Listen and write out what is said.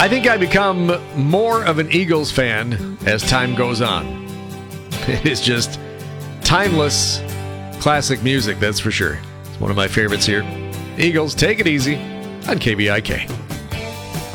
I think I become more of an Eagles fan as time goes on. It is just timeless, classic music, that's for sure. It's one of my favorites here. Eagles, take it easy on KBIK.